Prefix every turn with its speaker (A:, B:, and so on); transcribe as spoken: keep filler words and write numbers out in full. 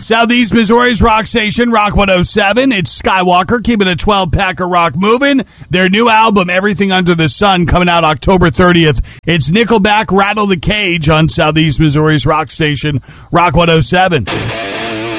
A: Southeast Missouri's rock station, Rock one oh seven. It's Skywalker, keeping a twelve-pack of rock moving. Their new album, Everything Under the Sun, coming out October thirtieth. It's Nickelback, Rattle the Cage on Southeast Missouri's rock station, Rock one oh seven.